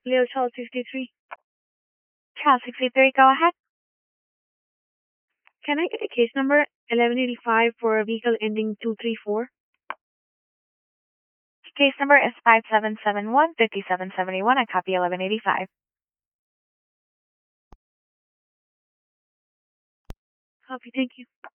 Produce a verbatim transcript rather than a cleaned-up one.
Leo Child sixty-three. Child sixty-three, go ahead. Can I get a case number eleven eighty-five for a vehicle ending two three four? Case number is five seven seven one five seven seven one. I copy eleven eighty-five. Copy, thank you.